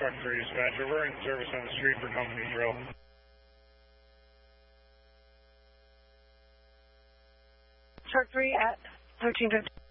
Truck 3 dispatcher. We're in service on the street for Company Grill. Truck 3 at 1350.